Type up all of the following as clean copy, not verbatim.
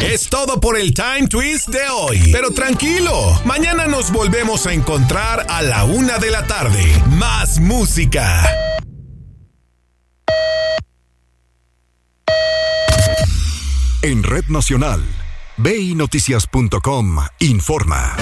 Es todo por el Time Twist de hoy. Pero tranquilo, mañana nos volvemos a encontrar a la 1 de la tarde. Más música. En Red Nacional, BINoticias.com informa.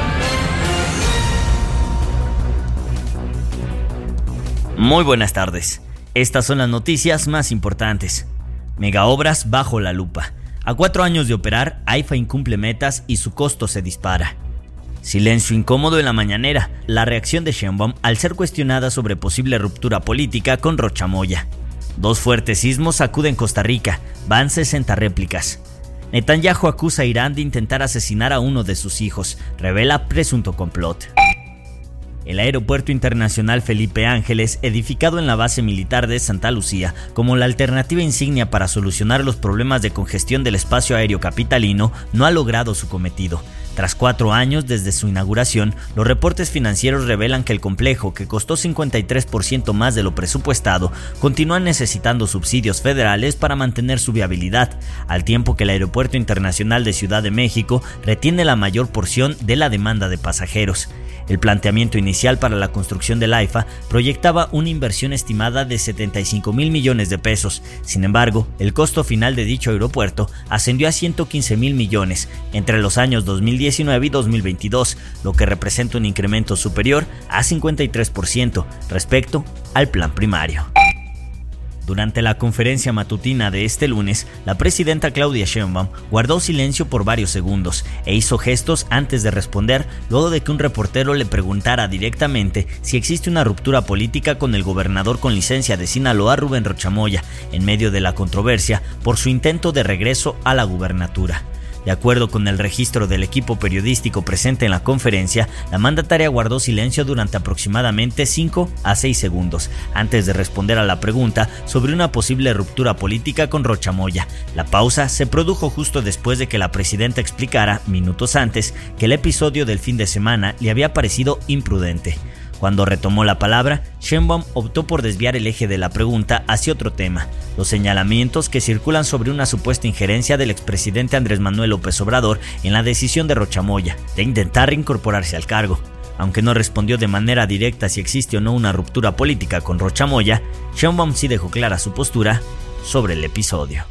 Muy buenas tardes. Estas son las noticias más importantes. Megaobras bajo la lupa. A 4 años de operar, AIFA incumple metas y su costo se dispara. Silencio incómodo en la mañanera. La reacción de Sheinbaum al ser cuestionada sobre posible ruptura política con Rocha Moya. 2 fuertes sismos sacuden Costa Rica. Van 60 réplicas. Netanyahu acusa a Irán de intentar asesinar a uno de sus hijos. Revela presunto complot. El Aeropuerto Internacional Felipe Ángeles, edificado en la base militar de Santa Lucía como la alternativa insignia para solucionar los problemas de congestión del espacio aéreo capitalino, no ha logrado su cometido. Tras 4 años desde su inauguración, los reportes financieros revelan que el complejo, que costó 53% más de lo presupuestado, continúa necesitando subsidios federales para mantener su viabilidad, al tiempo que el Aeropuerto Internacional de Ciudad de México retiene la mayor porción de la demanda de pasajeros. El planteamiento inicial para la construcción del AIFA proyectaba una inversión estimada de 75,000 millones de pesos. Sin embargo, el costo final de dicho aeropuerto ascendió a 115,000 millones entre los años 2019 y 2022, lo que representa un incremento superior a 53% respecto al plan primario. Durante la conferencia matutina de este lunes, la presidenta Claudia Sheinbaum guardó silencio por varios segundos e hizo gestos antes de responder, luego de que un reportero le preguntara directamente si existe una ruptura política con el gobernador con licencia de Sinaloa, Rubén Rocha Moya, en medio de la controversia por su intento de regreso a la gubernatura. De acuerdo con el registro del equipo periodístico presente en la conferencia, la mandataria guardó silencio durante aproximadamente 5 a 6 segundos antes de responder a la pregunta sobre una posible ruptura política con Rocha Moya. La pausa se produjo justo después de que la presidenta explicara, minutos antes, que el episodio del fin de semana le había parecido imprudente. Cuando retomó la palabra, Sheinbaum optó por desviar el eje de la pregunta hacia otro tema, los señalamientos que circulan sobre una supuesta injerencia del expresidente Andrés Manuel López Obrador en la decisión de Rocha Moya de intentar reincorporarse al cargo. Aunque no respondió de manera directa si existe o no una ruptura política con Rocha Moya, Sheinbaum sí dejó clara su postura sobre el episodio.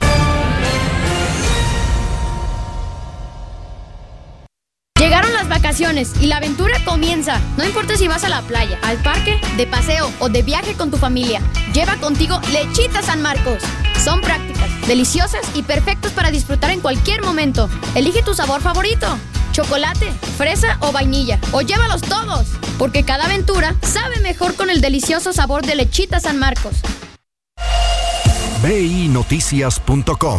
Llegaron las vacaciones y la aventura comienza. No importa si vas a la playa, al parque, de paseo o de viaje con tu familia, lleva contigo Lechitas San Marcos. Son prácticas, deliciosas y perfectas para disfrutar en cualquier momento. Elige tu sabor favorito: chocolate, fresa o vainilla, o llévalos todos, porque cada aventura sabe mejor con el delicioso sabor de Lechitas San Marcos. BINoticias.com.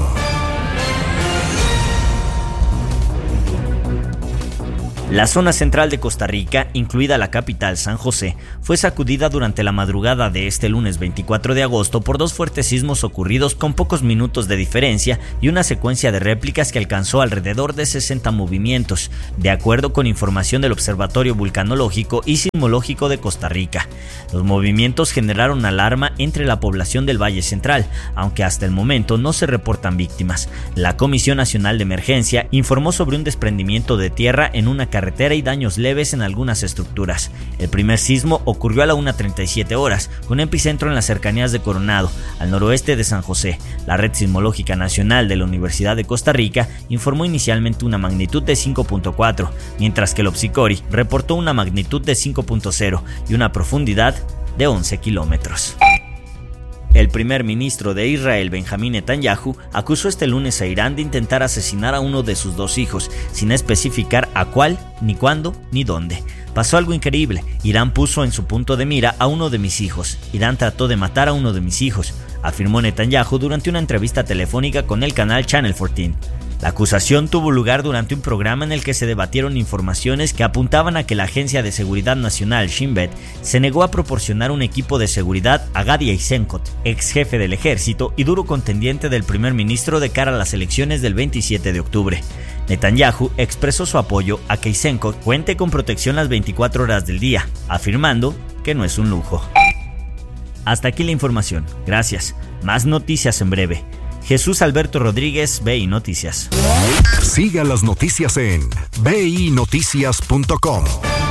La zona central de Costa Rica, incluida la capital San José, fue sacudida durante la madrugada de este lunes 24 de agosto por 2 fuertes sismos ocurridos con pocos minutos de diferencia y una secuencia de réplicas que alcanzó alrededor de 60 movimientos, de acuerdo con información del Observatorio Vulcanológico y Sismológico de Costa Rica. Los movimientos generaron alarma entre la población del Valle Central, aunque hasta el momento no se reportan víctimas. La Comisión Nacional de Emergencia informó sobre un desprendimiento de tierra en una carretera y daños leves en algunas estructuras. El primer sismo ocurrió a la 1:37 horas, con epicentro en las cercanías de Coronado, al noroeste de San José. La Red Sismológica Nacional de la Universidad de Costa Rica informó inicialmente una magnitud de 5.4, mientras que el Opsicori reportó una magnitud de 5.0 y una profundidad de 11 kilómetros. El primer ministro de Israel, Benjamín Netanyahu, acusó este lunes a Irán de intentar asesinar a uno de sus 2 hijos, sin especificar a cuál, ni cuándo, ni dónde. Pasó algo increíble. Irán puso en su punto de mira a uno de mis hijos. Irán trató de matar a uno de mis hijos, afirmó Netanyahu durante una entrevista telefónica con el canal Channel 14. La acusación tuvo lugar durante un programa en el que se debatieron informaciones que apuntaban a que la Agencia de Seguridad Nacional, Shin Bet, se negó a proporcionar un equipo de seguridad a Gadi Eisenkot, ex jefe del ejército y duro contendiente del primer ministro de cara a las elecciones del 27 de octubre. Netanyahu expresó su apoyo a que Eisenkot cuente con protección las 24 horas del día, afirmando que no es un lujo. Hasta aquí la información. Gracias. Más noticias en breve. Jesús Alberto Rodríguez, BI Noticias. Siga las noticias en binoticias.com.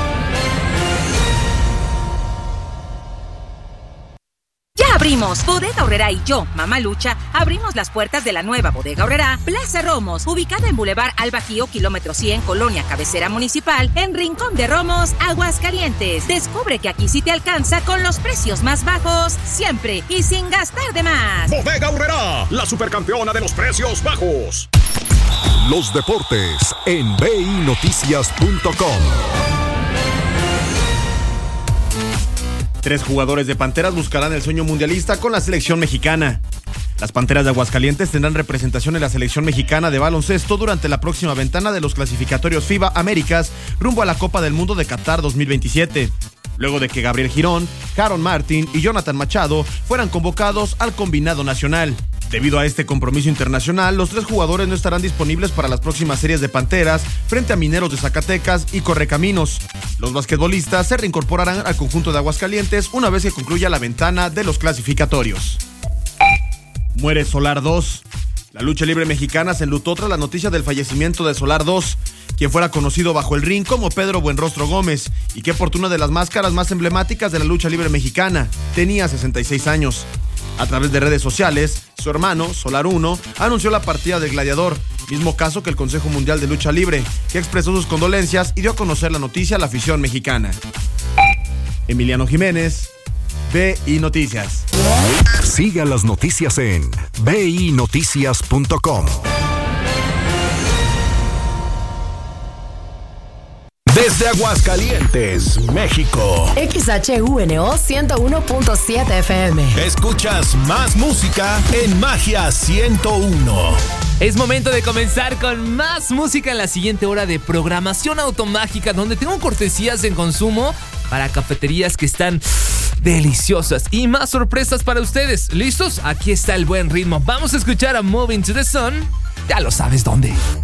Abrimos. Bodega Aurrerá y yo, Mamá Lucha, abrimos las puertas de la nueva Bodega Aurrerá, Plaza Romos, ubicada en Boulevard Al Bajío, kilómetro 100, Colonia Cabecera Municipal, en Rincón de Romos, Aguascalientes. Descubre que aquí sí te alcanza con los precios más bajos, siempre y sin gastar de más. Bodega Aurrerá, la supercampeona de los precios bajos. Los deportes en binoticias.com. 3 jugadores de Panteras buscarán el sueño mundialista con la selección mexicana. Las Panteras de Aguascalientes tendrán representación en la selección mexicana de baloncesto durante la próxima ventana de los clasificatorios FIBA Américas rumbo a la Copa del Mundo de Qatar 2027. Luego de que Gabriel Girón, Jaron Martín y Jonathan Machado fueran convocados al combinado nacional. Debido a este compromiso internacional, los 3 jugadores no estarán disponibles para las próximas series de Panteras frente a Mineros de Zacatecas y Correcaminos. Los basquetbolistas se reincorporarán al conjunto de Aguascalientes una vez que concluya la ventana de los clasificatorios. Muere Solar 2. La lucha libre mexicana se enlutó tras la noticia del fallecimiento de Solar 2, quien fuera conocido bajo el ring como Pedro Buenrostro Gómez y que portó una de las máscaras más emblemáticas de la lucha libre mexicana. Tenía 66 años. A través de redes sociales, su hermano, Solar 1, anunció la partida del gladiador, mismo caso que el Consejo Mundial de Lucha Libre, que expresó sus condolencias y dio a conocer la noticia a la afición mexicana. Emiliano Jiménez, BI Noticias. Siga las noticias en binoticias.com. Desde Aguascalientes, México. XHUNO 101.7 FM. Escuchas más música en Magia 101. Es momento de comenzar con más música en la siguiente hora de programación automágica, donde tengo cortesías en consumo para cafeterías que están deliciosas y más sorpresas para ustedes. ¿Listos? Aquí está el buen ritmo. Vamos a escuchar a Moving to the Sun. Ya lo sabes dónde.